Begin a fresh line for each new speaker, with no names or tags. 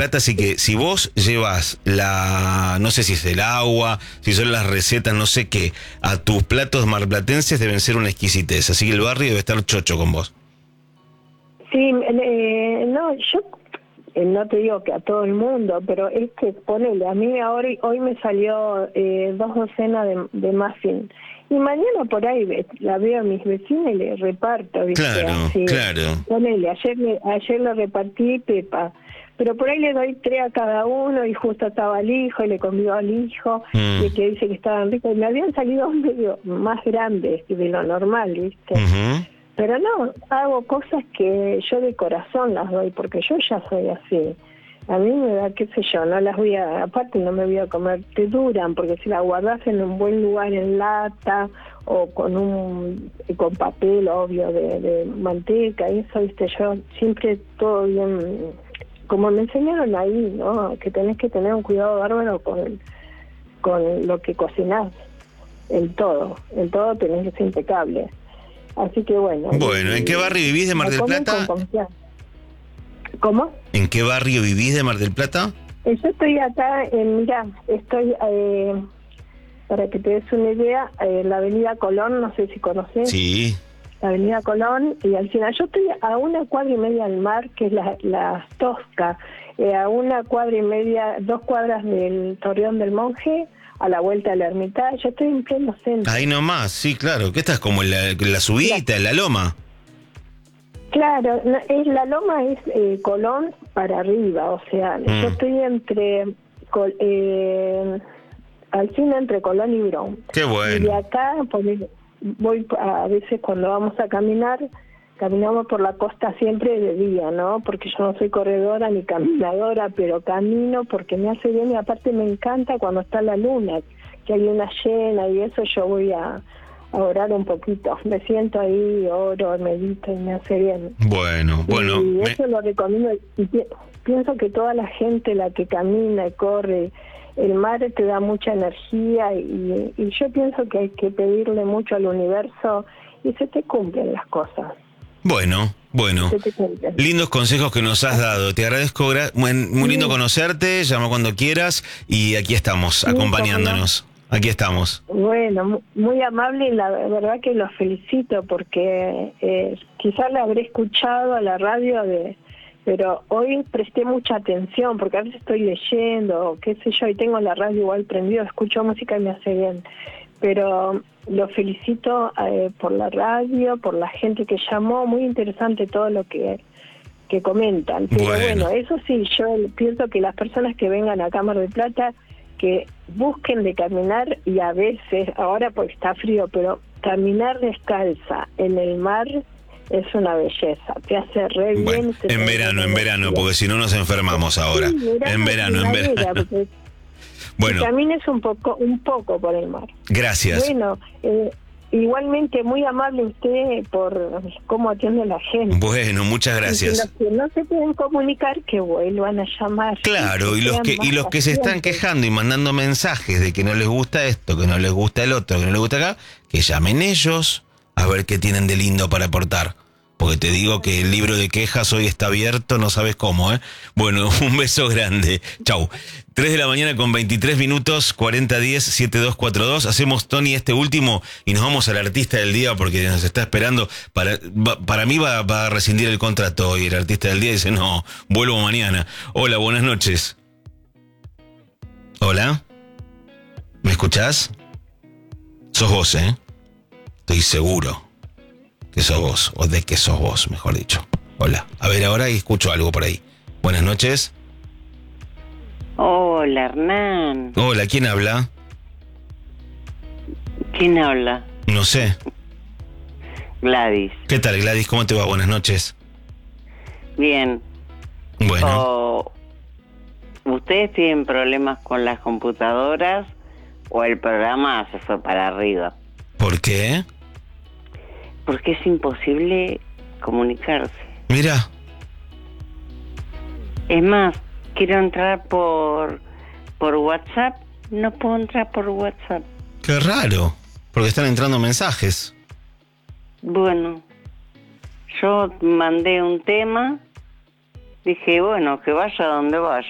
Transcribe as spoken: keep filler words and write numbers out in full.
Plata, así que si vos llevas la, no sé si es el agua, si son las recetas, no sé qué, a tus platos marplatenses deben ser una exquisitez, así que el barrio debe estar chocho con vos.
Sí, eh, no, yo eh, no te digo que a todo el mundo, pero es que ponele, a mí ahora hoy me salió eh, dos docenas de, de muffin. Y mañana por ahí ve- la veo a mis vecinos y le reparto, ¿viste?
Claro,
Así.
claro.
Ponele, ayer, le- ayer le repartí pepa, pero por ahí le doy tres a cada uno y justo estaba el hijo y le convidó al hijo
Mm.
y el que dice que estaban ricos. Y me habían salido medio más grandes de lo normal, ¿viste?
Ujú.
Pero no, hago cosas que yo de corazón las doy, porque yo ya soy así. A mí me da, qué sé yo, no las voy a, aparte no me voy a comer, te duran, porque si la guardas en un buen lugar en lata o con un con papel, obvio, de, de manteca, y eso, viste, yo siempre todo bien, como me enseñaron ahí, ¿no? Que tenés que tener un cuidado bárbaro con, con lo que cocinás, en todo, en todo tenés que ser impecable. Así que bueno.
Bueno, ¿en qué
y-
barrio vivís de Mar
la
del
comen
Plata?
con confianza. ¿Cómo?
¿En qué barrio vivís de Mar del Plata?
Eh, Yo estoy acá en, mira, estoy, eh, para que te des una idea, en la avenida Colón, no sé si conoces,
Sí.
la avenida Colón, y al final yo estoy a una cuadra y media del mar, que es la, la Tosca, eh, a una cuadra y media, dos cuadras del Torreón del Monje, a la vuelta de la Ermitaña, yo estoy en pleno centro.
Ahí nomás, sí, claro. ¿Qué estás como en la, en la subidita, en la loma?
Claro, no, es, la loma es eh, Colón para arriba, o sea,
Mm.
yo estoy entre, Col- eh, al fin entre Colón y Bron.
Qué
Y de
bueno.
acá, ponele, voy a veces cuando vamos a caminar, caminamos por la costa siempre de día, ¿no? Porque yo no soy corredora ni caminadora, pero camino porque me hace bien y aparte me encanta cuando está la luna, que hay luna llena y eso yo voy a, a orar un poquito. Me siento ahí, oro, medito y me hace bien.
Bueno, bueno.
Y
me-
eso lo recomiendo y pi- pienso que toda la gente, la que camina y corre, el mar te da mucha energía y, y yo pienso que hay que pedirle mucho al universo y se te cumplen las cosas.
Bueno, bueno.
Se te cumplen.
Lindos consejos que nos has dado. Te agradezco. gra- Muy, muy lindo
Sí.
conocerte. Llama cuando quieras. Y aquí estamos,
Sí,
acompañándonos. Aquí estamos.
Bueno, mu- muy amable y la verdad que los felicito porque eh, quizás la habré escuchado a la radio, de, pero hoy presté mucha atención porque a veces estoy leyendo, qué sé yo, y tengo la radio igual prendido, escucho música y me hace bien. Pero los felicito eh, por la radio, por la gente que llamó, muy interesante todo lo que que comentan. Pero
Bueno.
bueno, eso sí, yo pienso que las personas que vengan a Cámara de Plata, que busquen de caminar y a veces, ahora porque está frío, pero caminar descalza en el mar es una belleza, te hace re bien.
Bueno,
y te
en
da
verano, en
energía.
verano, porque si no nos enfermamos ahora.
Sí,
En verano, en
primavera,
verano.
porque
Bueno,
camines un poco, un poco por el mar.
gracias.
Bueno, eh, igualmente muy amable usted por cómo atiende a la gente.
Bueno, muchas
Y que
gracias.
los que no se pueden comunicar, que vuelvan a llamar.
Claro, y los
sean
que y
más
los que se están
pacientes.
quejando y mandando mensajes de que no les gusta esto, que no les gusta el otro, que no les gusta acá, que llamen ellos a ver qué tienen de lindo para aportar. Porque te digo que el libro de quejas hoy está abierto, no sabes cómo, ¿eh? Bueno, un beso grande. Chau. tres de la mañana con veintitrés minutos, cuarenta diez, setenta y dos cuarenta y dos. Hacemos, Tony, este último y nos vamos al artista del día porque nos está esperando. Para, va- para mí va, va a rescindir el contrato y el artista del día dice, no, vuelvo mañana. Hola, buenas noches. Hola. ¿Me escuchás? Sos vos, ¿eh? Estoy seguro que sos vos, o de que sos vos, mejor dicho. Hola. A ver, ahora escucho algo por ahí. Buenas noches.
Hola, Hernán.
Hola, ¿quién habla?
¿Quién habla?
No sé.
Gladys.
¿Qué tal, Gladys? ¿Cómo te va? Buenas noches.
Bien.
Bueno,
O, ¿ustedes tienen problemas con las computadoras o el programa se fue para arriba?
¿por qué?
Porque es imposible comunicarse.
Mira,
Es más, quiero entrar por, por WhatsApp. No puedo entrar por WhatsApp.
qué raro. Porque están entrando mensajes.
Bueno, yo mandé un tema. Dije, bueno, que vaya donde vaya.